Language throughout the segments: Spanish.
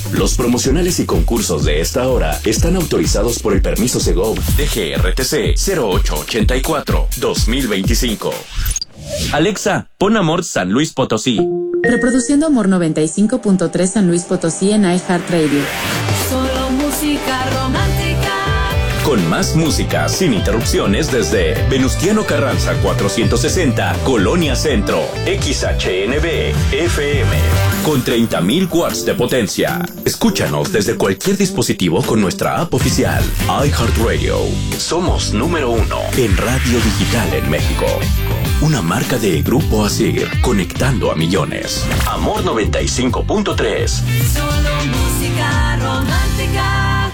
Los promocionales y concursos de esta hora están autorizados por el permiso Segov DGRTC 0884-2025. Alexa, pon Amor San Luis Potosí. Reproduciendo Amor 95.3 San Luis Potosí en iHeartRadio. Solo música romántica. Con más música sin interrupciones desde Venustiano Carranza 460, Colonia Centro, XHNB FM, con 30,000 watts de potencia. Escúchanos desde cualquier dispositivo con nuestra app oficial, iHeartRadio. Somos número 1 en radio digital en México. Una marca de Grupo Asir, conectando a millones. Amor 95.3. Solo música romántica.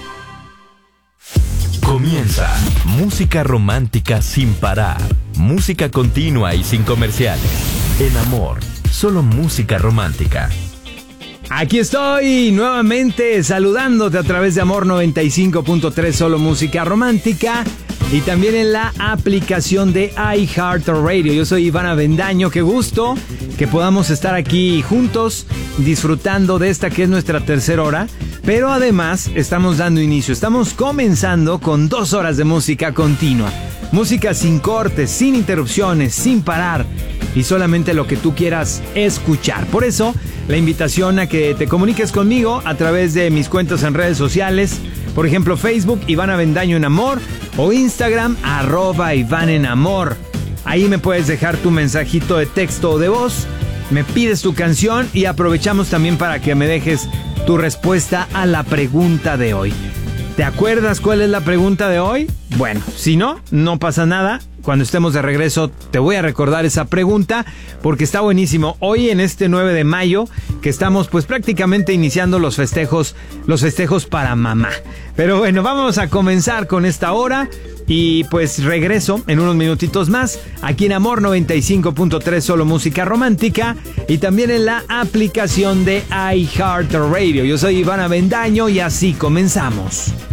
Comienza Música Romántica sin parar. Música continua y sin comerciales. En Amor, solo música romántica. Aquí estoy nuevamente saludándote a través de Amor 95.3, solo música romántica. Y también en la aplicación de iHeartRadio. Yo soy Iván Avendaño, qué gusto que podamos estar aquí juntos disfrutando de esta que es nuestra tercera hora. Pero además estamos dando inicio, estamos comenzando con 2 horas de música continua. Música sin cortes, sin interrupciones, sin parar. Y solamente lo que tú quieras escuchar. Por eso, la invitación a que te comuniques conmigo a través de mis cuentas en redes sociales. Por ejemplo, Facebook, Iván Avendaño en Amor, o Instagram, @Iván en Amor. Ahí me puedes dejar tu mensajito de texto o de voz, me pides tu canción y aprovechamos también para que me dejes tu respuesta a la pregunta de hoy. ¿Te acuerdas cuál es la pregunta de hoy? Bueno, si no, no pasa nada. Cuando estemos de regreso te voy a recordar esa pregunta porque está buenísimo. Hoy en este 9 de mayo que estamos pues prácticamente iniciando los festejos para mamá. Pero bueno, vamos a comenzar con esta hora y pues regreso en unos minutitos más aquí en Amor 95.3 solo música romántica y también en la aplicación de iHeartRadio. Yo soy Iván Avendaño y así comenzamos.